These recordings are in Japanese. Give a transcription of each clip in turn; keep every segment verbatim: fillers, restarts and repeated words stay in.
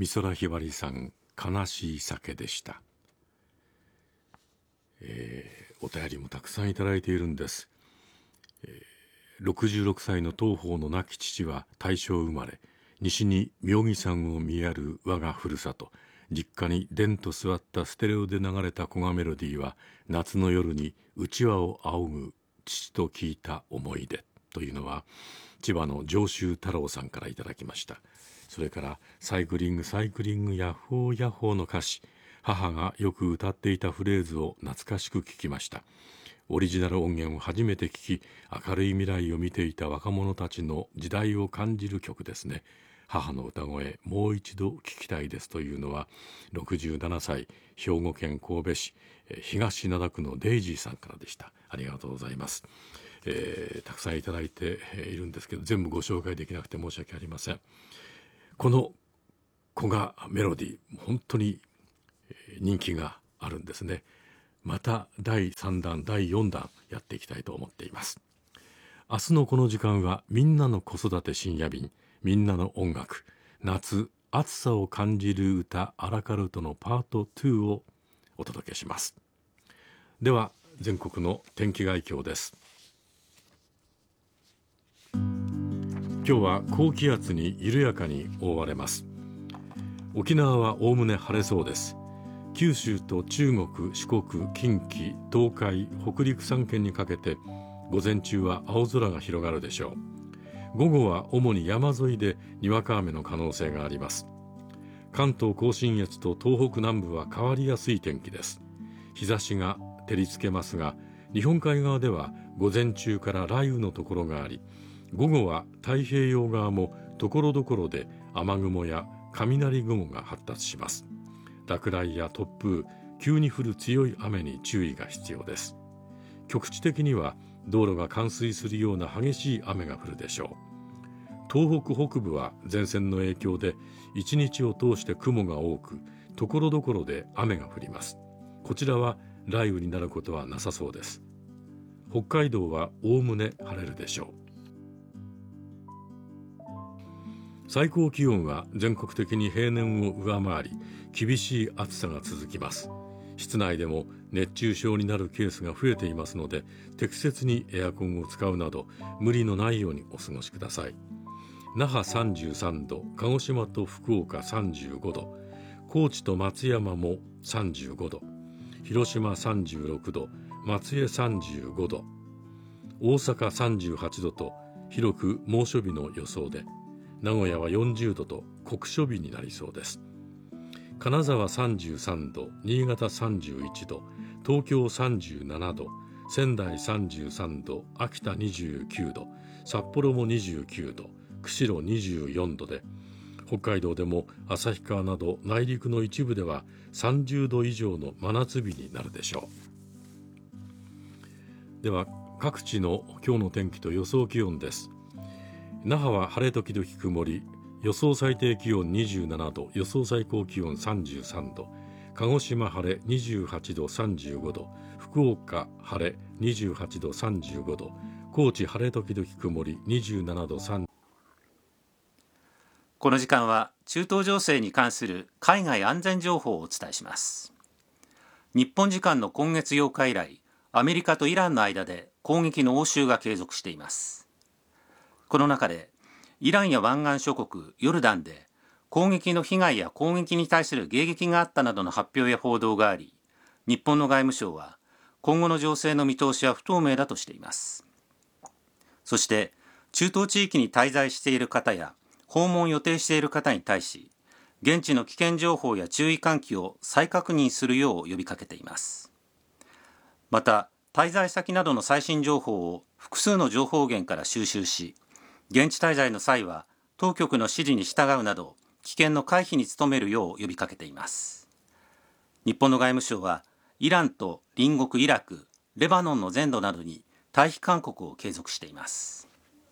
美空ひばりさん、悲しい酒でした。えー、お便りもたくさんいただいているんです。えー、ろくじゅうろくさいの東方の亡き父は大正生まれ、西に妙義山を見やる我がふるさと、実家に殿と座ったステレオで流れた古賀メロディーは、夏の夜にうちわを仰ぐ父と聞いた思い出というのは、千葉の上州太郎さんからいただきました。それからサイクリングサイクリングヤッホーヤッホーの歌詞、母がよく歌っていたフレーズを懐かしく聞きました。オリジナル音源を初めて聞き、明るい未来を見ていた若者たちの時代を感じる曲ですね。母の歌声、もう一度聞きたいですというのは、ろくじゅうななさい、兵庫県神戸市東灘区のデイジーさんからでした。ありがとうございます。えー、たくさんいただいているんですけど、全部ご紹介できなくて申し訳ありません。この古賀メロディー、本当に人気があるんですね。まただいさんだんだいよんだんやっていきたいと思っています。明日のこの時間は、みんなの子育て深夜便、みんなの音楽、夏暑さを感じる歌アラカルトのパートにをお届けします。では全国の天気概況です。今日は高気圧に緩やかに覆われます。沖縄はおおむね晴れそうです。九州と中国、四国、近畿、東海、北陸さん県にかけて午前中は青空が広がるでしょう。午後は主に山沿いでにわか雨の可能性があります。関東甲信越と東北南部は変わりやすい天気です。日差しが照りつけますが、日本海側では午前中から雷雨のところがあり、午後は太平洋側もところどころで雨雲や雷雲が発達します。落雷や突風、急に降る強い雨に注意が必要です。局地的には道路が冠水するような激しい雨が降るでしょう。東北北部は前線の影響で一日を通して雲が多く、ところどころで雨が降ります。こちらは雷雨になることはなさそうです。北海道はおおむね晴れるでしょう。最高気温は全国的に平年を上回り、厳しい暑さが続きます。室内でも熱中症になるケースが増えていますので、適切にエアコンを使うなど無理のないようにお過ごしください。那覇さんじゅうさんど、鹿児島と福岡さんじゅうごど、高知と松山もさんじゅうごど、広島さんじゅうろくど、松江さんじゅうごど、大阪さんじゅうはちどと広く猛暑日の予想で、名古屋はよんじゅうどと酷暑日になりそうです。金沢さんじゅうさんど、新潟さんじゅういちど、東京さんじゅうななど、仙台さんじゅうさんど、秋田にじゅうきゅうど、札幌もにじゅうきゅうど、釧路にじゅうよんどで、北海道でも旭川など内陸の一部ではさんじゅうど以上の真夏日になるでしょう。では各地の今日の天気と予想気温です。那覇は晴れ時々曇り、予想最低気温にじゅうななど、予想最高気温さんじゅうさんど、鹿児島晴れにじゅうはちどさんじゅうごど、福岡晴れにじゅうはちどさんじゅうごど、高知晴れ時々曇りにじゅうななどさんじゅう。 この時間は中東情勢に関する海外安全情報をお伝えします。日本時間の今月ようか以来、アメリカとイランの間で攻撃の応酬が継続しています。この中でイランや湾岸諸国ヨルダンで攻撃の被害や攻撃に対する迎撃があったなどの発表や報道があり、日本の外務省は今後の情勢の見通しは不透明だとしています。そして中東地域に滞在している方や訪問を予定している方に対し、現地の危険情報や注意喚起を再確認するよう呼びかけています。また、滞在先などの最新情報を複数の情報源から収集し、現地滞在の際は当局の指示に従うなど危険の回避に努めるよう呼びかけています。日本の外務省はイランと隣国イラク、レバノンの全土などに退避勧告を継続しています。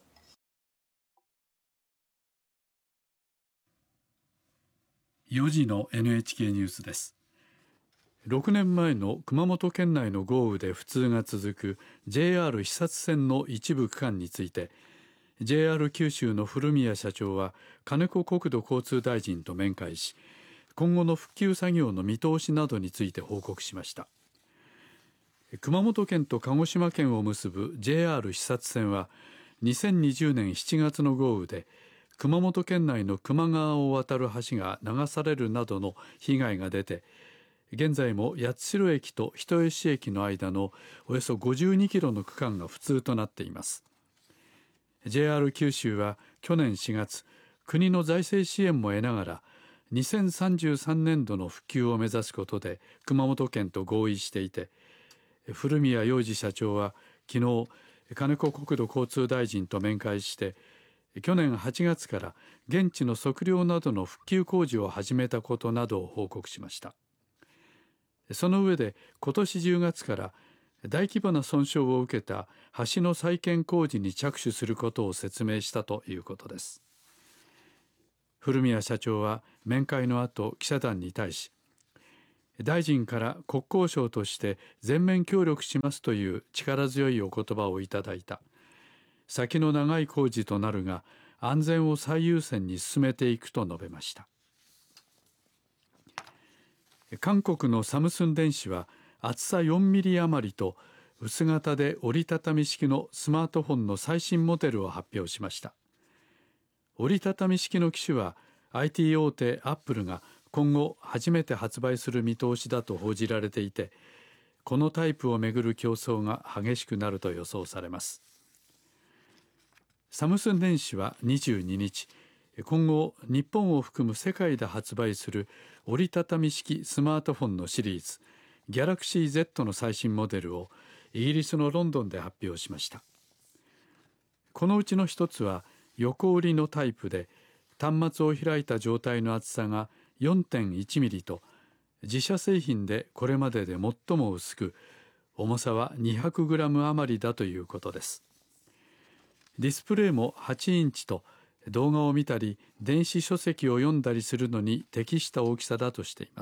よじの エヌエイチケー ニュースです。ろくねんまえの熊本県内の豪雨で不通が続く ジェイアール 肥薩線の一部区間について、 ジェイアール 九州の古宮社長は金子国土交通大臣と面会し、今後の復旧作業の見通しなどについて報告しました。熊本県と鹿児島県を結ぶ ジェイアール 肥薩線はにせんにじゅうねんしちがつの豪雨で熊本県内の球磨川を渡る橋が流されるなどの被害が出て、現在も八代駅と人吉駅の間のおよそごじゅうにキロの区間が不通となっています。 ジェイアール 九州は去年しがつ、国の財政支援も得ながらにせんさんじゅうさんねんどの復旧を目指すことで熊本県と合意していて、古宮洋二社長は昨日金子国土交通大臣と面会して、去年はちがつから現地の測量などの復旧工事を始めたことなどを報告しました。その上で今年じゅうがつから大規模な損傷を受けた橋の再建工事に着手することを説明したということです。古宮社長は面会の後、記者団に対し、大臣から国交省として全面協力しますという力強いお言葉をいただいた。先の長い工事となるが安全を最優先に進めていくと述べました。韓国のサムスン電子は厚さよんミリ余りと薄型で折りたたみ式のスマートフォンの最新モデルを発表しました。折りたたみ式の機種は アイティー 大手アップルが今後初めて発売する見通しだと報じられていて、このタイプをめぐる競争が激しくなると予想されます。サムスン電子はにじゅうににち、今後日本を含む世界で発売する折りたたみ式スマートフォンのシリーズギャラクシー Z の最新モデルをイギリスのロンドンで発表しました。このうちの一つは横折りのタイプで、端末を開いた状態の厚さが よんてんいちミリと自社製品でこれまでで最も薄く、重さは にひゃくグラム 余りだということです。ディスプレイもはちインチと動画を見たり電子書籍を読んだりするのに適した大きさだとしています。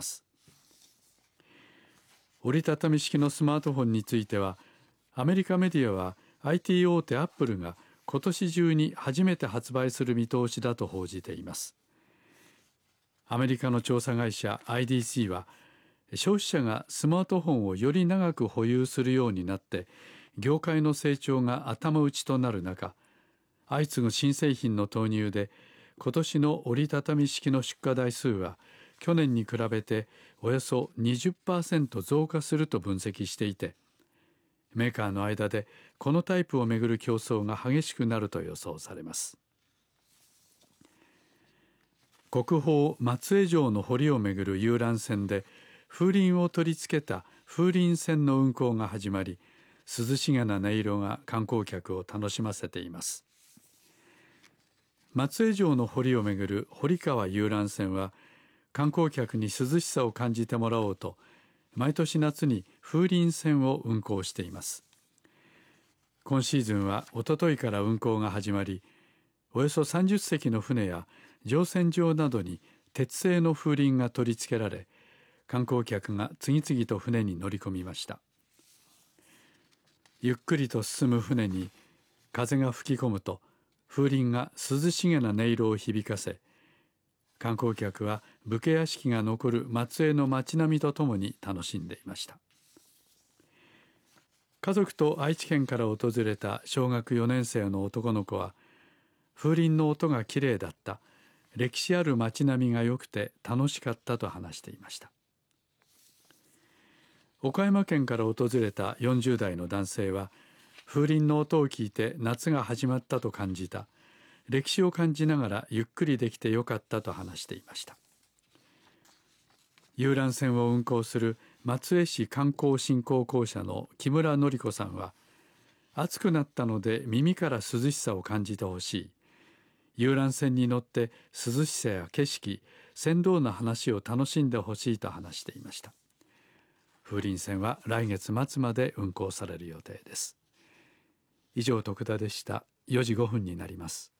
折りたたみ式のスマートフォンについては、アメリカメディアは アイティー 大手アップルが今年中に初めて発売する見通しだと報じています。アメリカの調査会社 アイディーシー は、消費者がスマートフォンをより長く保有するようになって業界の成長が頭打ちとなる中、相次ぐ新製品の投入で今年の折りたたみ式の出荷台数は去年に比べておよそ にじゅっパーセント 増加すると分析していて、メーカーの間でこのタイプをめぐる競争が激しくなると予想されます。国宝松江城の堀をめぐる遊覧船で風鈴を取り付けた風鈴船の運航が始まり、涼しげな音色が観光客を楽しませています。松江城の堀をめぐる堀川遊覧船は、観光客に涼しさを感じてもらおうと毎年夏に風鈴船を運航しています。今シーズンはおとといから運航が始まり、およそさんじゅっせきの船や乗船場などに鉄製の風鈴が取り付けられ、観光客が次々と船に乗り込みました。ゆっくりと進む船に風が吹き込むと風鈴が涼しげな音色を響かせ、観光客は武家屋敷が残る松江の街並みとともに楽しんでいました。家族と愛知県から訪れた小学よねん生の男の子は、風鈴の音がきれいだった、歴史ある街並みが良くて楽しかったと話していました。岡山県から訪れたよんじゅう代の男性は、風鈴の音を聞いて夏が始まったと感じた、歴史を感じながらゆっくりできてよかったと話していました。遊覧船を運航する松江市観光振興公社の木村典子さんは、暑くなったので耳から涼しさを感じてほしい、遊覧船に乗って涼しさや景色、船頭の話を楽しんでほしいと話していました。風鈴船は来月末まで運航される予定です。以上、徳田でした。よじごふんになります。